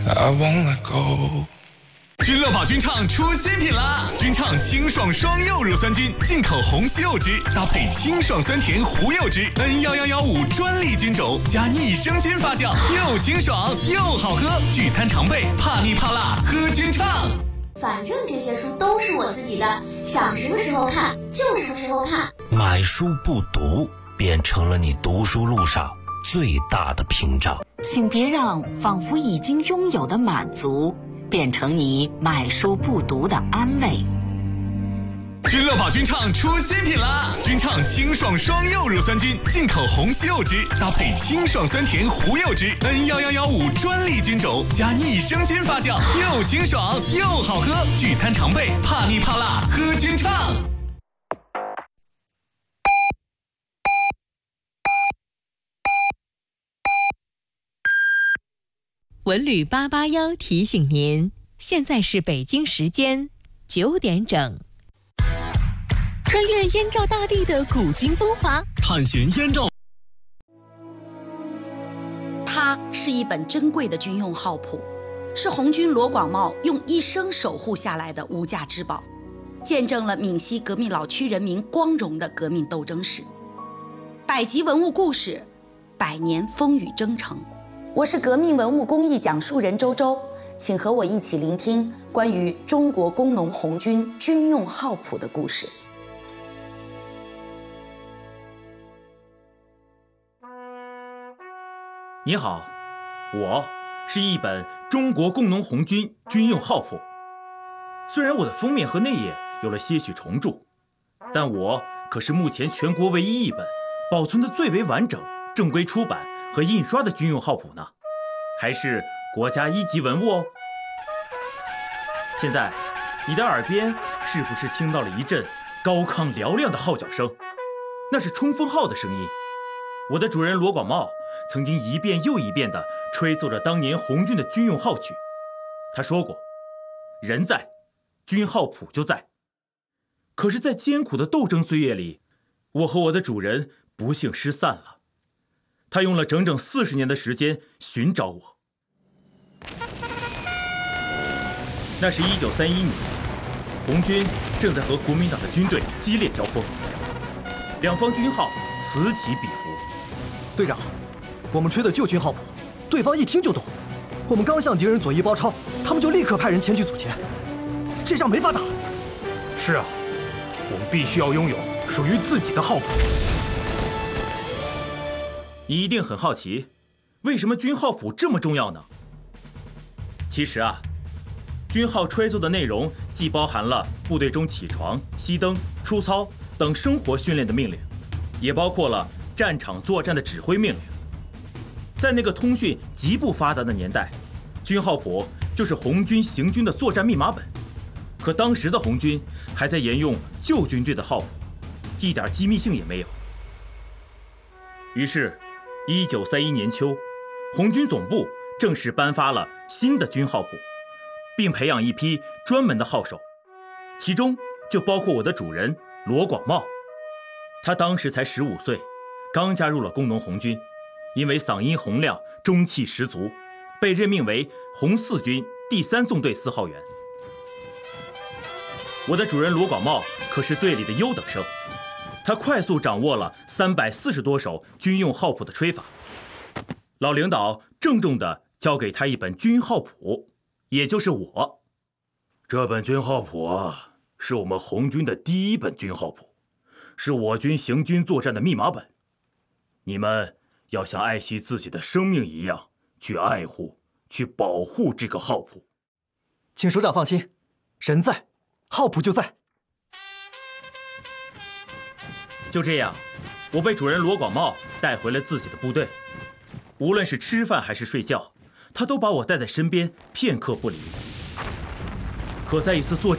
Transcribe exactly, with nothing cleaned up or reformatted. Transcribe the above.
I won't let go。 君乐宝君唱出新品啦！君唱清爽双柚乳酸菌，进口红西柚汁，搭配清爽酸甜胡柚汁 ，N 一一一五专利菌种，加益生菌发酵，又清爽又好喝，聚餐常备，怕腻怕辣，喝君唱。 反正这些书都是我自己的，想什么时候看就什么时候看。 买书不读，变成了你读书路上最大的屏障。 请别让仿佛已经拥有的满足变成你买书不读的安慰。 君乐宝君唱出新品啦！君唱清爽双柚乳酸菌，进口红西柚汁，搭配清爽酸甜胡柚汁 ，N 一一一五专利菌种，加益生菌发酵，又清爽又好喝，聚餐常备，怕腻怕辣，喝君唱。 文旅八八幺提醒您，现在是北京时间九点整。穿越燕赵大地的古今风华， 探寻燕赵。 它是一本珍贵的军用号谱，是红军罗广茂用一生守护下来的无价之宝，见证了闽西革命老区人民光荣的革命斗争史。百集文物故事，百年风雨征程。我是革命文物工艺讲述人周周，请和我一起聆听关于中国工农红军军用号谱的故事。 你好，我是一本中国工农红军军用号谱。虽然我的封面和内页有了些许重铸，但我可是目前全国唯一一本保存的最为完整、正规出版和印刷的军用号谱呢，还是国家一级文物哦。现在，你的耳边是不是听到了一阵高亢嘹亮的号角声？那是冲锋号的声音。我的主人罗广茂曾经一遍又一遍地吹奏着当年红军的军用号曲。他说过，人在，军号谱就在。可是，在艰苦的斗争岁月里，我和我的主人不幸失散了。他用了整整四十年的时间寻找我。那是一九三一年，红军正在和国民党的军队激烈交锋，两方军号此起彼伏。 队长，我们吹的旧军号谱，对方一听就懂。我们刚向敌人左翼包抄，他们就立刻派人前去阻截，这仗没法打。 是啊，我们必须要拥有属于自己的号谱。 你一定很好奇，为什么军号谱这么重要呢？其实啊，军号吹奏的内容既包含了部队中起床、熄灯、出操等生活训练的命令，也包括了战场作战的指挥命令。在那个通讯极不发达的年代，军号谱就是红军行军的作战密码本。可当时的红军还在沿用旧军队的号谱，一点机密性也没有。于是一九三一年秋，红军总部正式颁发了新的军号谱，并培养一批专门的号手，其中就包括我的主人罗广茂。他当时才十五岁，刚加入了工农红军，因为嗓音洪亮、中气十足，被任命为红四军第三纵队四号员。我的主人罗广茂可是队里的优等生，他快速掌握了三百四十多首军用号谱的吹法。老领导郑重地交给他一本军号谱，也就是我。这本军号谱啊，是我们红军的第一本军号谱，是我军行军作战的密码本。你们要像爱惜自己的生命一样去爱护、去保护这个号谱。 请首长放心，人在，号谱就在。 就这样，我被主人罗广茂带回了自己的部队。无论是吃饭还是睡觉，他都把我带在身边，片刻不离。可在一次作战